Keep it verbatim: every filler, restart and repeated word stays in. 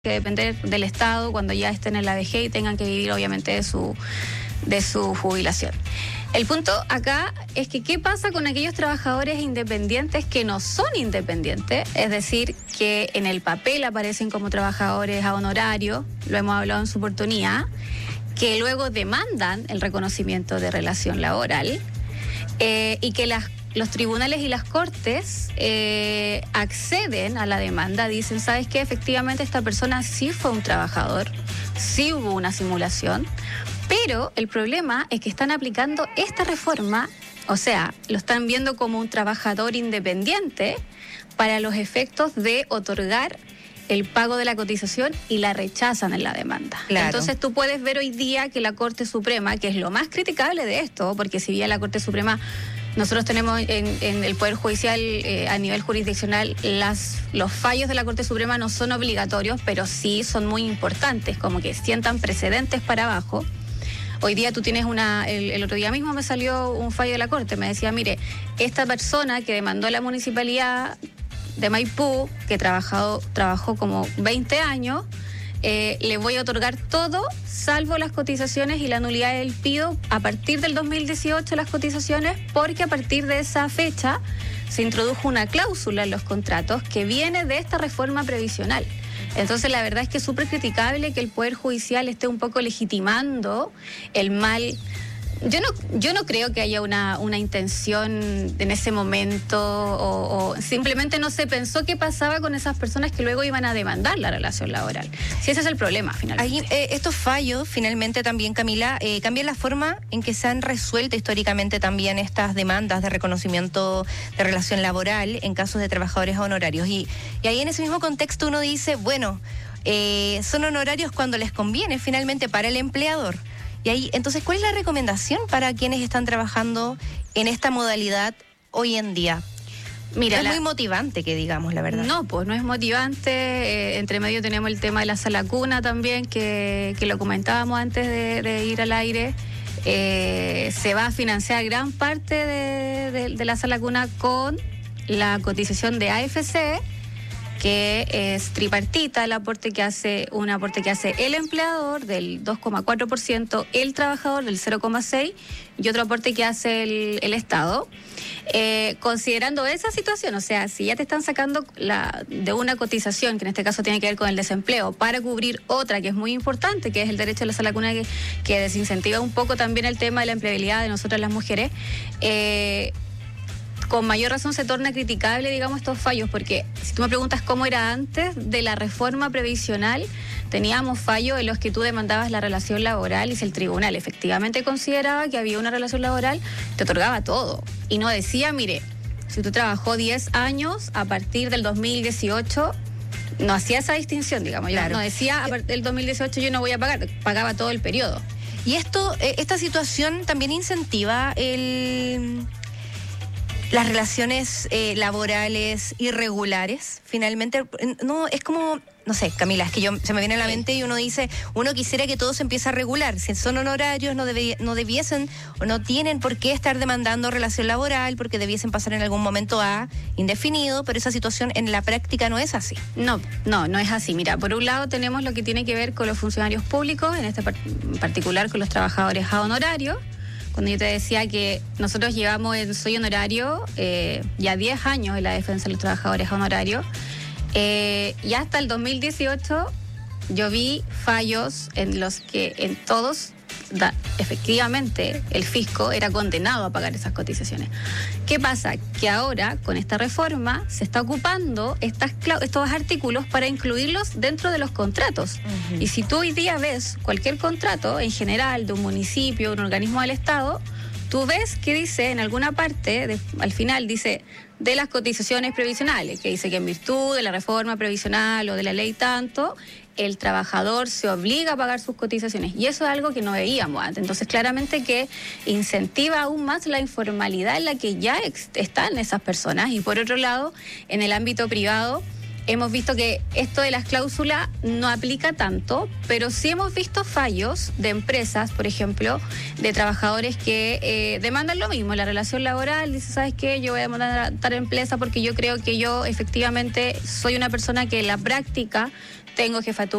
que depender del Estado cuando ya estén en la vejez y tengan que vivir obviamente de su, de su jubilación. El punto acá es que ¿qué pasa con aquellos trabajadores independientes que no son independientes? Es decir, que en el papel aparecen como trabajadores a honorario, lo hemos hablado en su oportunidad, que luego demandan el reconocimiento de relación laboral eh, y que las los tribunales y las cortes eh, acceden a la demanda, dicen, ¿sabes qué? Efectivamente esta persona sí fue un trabajador, sí hubo una simulación, pero el problema es que están aplicando esta reforma, o sea, lo están viendo como un trabajador independiente para los efectos de otorgar el pago de la cotización y la rechazan en la demanda. Claro. Entonces tú puedes ver hoy día que la Corte Suprema, que es lo más criticable de esto, porque si bien la Corte Suprema, nosotros tenemos en, en el Poder Judicial eh, a nivel jurisdiccional, las, los fallos de la Corte Suprema no son obligatorios, pero sí son muy importantes, como que sientan precedentes para abajo. Hoy día tú tienes una, el, el otro día mismo me salió un fallo de la Corte, me decía, mire, esta persona que demandó a la municipalidad de Maipú, que trabajado, trabajó como veinte años, eh, le voy a otorgar todo, salvo las cotizaciones y la nulidad del pido a partir del dos mil dieciocho, las cotizaciones, porque a partir de esa fecha se introdujo una cláusula en los contratos que viene de esta reforma previsional. Entonces la verdad es que es súper criticable que el Poder Judicial esté un poco legitimando el mal. Yo no, yo no creo que haya una, una intención en ese momento o, o simplemente no se pensó qué pasaba con esas personas que luego iban a demandar la relación laboral. Si ese es el problema, finalmente. Ahí, eh, estos fallos, finalmente también, Camila, eh, cambian la forma en que se han resuelto históricamente también estas demandas de reconocimiento de relación laboral en casos de trabajadores honorarios. Y, y ahí en ese mismo contexto uno dice, bueno, eh, son honorarios cuando les conviene finalmente para el empleador. Y ahí, entonces, ¿cuál es la recomendación para quienes están trabajando en esta modalidad hoy en día? Mira, no es la... muy motivante que digamos, la verdad. No, pues no es motivante. Eh, entre medio tenemos el tema de la sala cuna también, que, que lo comentábamos antes de, de ir al aire. Eh, se va a financiar gran parte de, de, de la sala cuna con la cotización de A F C, que es tripartita, el aporte que hace, un aporte que hace el empleador del dos coma cuatro por ciento, el trabajador del cero coma seis por ciento y otro aporte que hace el, el Estado. Eh, considerando esa situación, o sea, si ya te están sacando la, de una cotización, que en este caso tiene que ver con el desempleo, para cubrir otra que es muy importante, que es el derecho a la sala cuna, que, que desincentiva un poco también el tema de la empleabilidad de nosotras las mujeres, eh, con mayor razón se torna criticable, digamos, estos fallos, porque si tú me preguntas cómo era antes de la reforma previsional, teníamos fallos en los que tú demandabas la relación laboral y si el tribunal efectivamente consideraba que había una relación laboral, te otorgaba todo. Y no decía, mire, si tú trabajó diez años, a partir del dos mil dieciocho, no hacía esa distinción, digamos. Claro. No decía, a partir del dos mil dieciocho yo no voy a pagar, pagaba todo el periodo. Y esto, esta situación también incentiva el... las relaciones eh, laborales irregulares, finalmente, no, es como, no sé, Camila, es que yo se me viene a la mente y uno dice, uno quisiera que todo se empiece a regular, si son honorarios no, debie, no debiesen o no tienen por qué estar demandando relación laboral porque debiesen pasar en algún momento a indefinido, pero esa situación en la práctica no es así. No, no, no es así. Mira, por un lado tenemos lo que tiene que ver con los funcionarios públicos, en este par- en particular con los trabajadores a honorarios. Cuando yo te decía que nosotros llevamos en Soy Honorario eh, ya diez años en la defensa de los trabajadores honorarios, eh, y hasta el dos mil dieciocho yo vi fallos en los que en todos da, efectivamente el fisco era condenado a pagar esas cotizaciones. ¿Qué pasa? Que ahora con esta reforma se está ocupando estas, estos artículos para incluirlos dentro de los contratos. Uh-huh. Y si tú hoy día ves cualquier contrato en general de un municipio, de un organismo del Estado, tú ves que dice en alguna parte, de, al final dice de las cotizaciones previsionales, que dice que en virtud de la reforma previsional o de la ley tanto, el trabajador se obliga a pagar sus cotizaciones. Y eso es algo que no veíamos antes. Entonces, claramente que incentiva aún más la informalidad en la que ya ex- están esas personas. Y por otro lado, en el ámbito privado, hemos visto que esto de las cláusulas no aplica tanto, pero sí hemos visto fallos de empresas, por ejemplo, de trabajadores que eh, demandan lo mismo, la relación laboral, dice, ¿sabes qué? Yo voy a demandar a tal empresa porque yo creo que yo efectivamente soy una persona que en la práctica tengo jefatura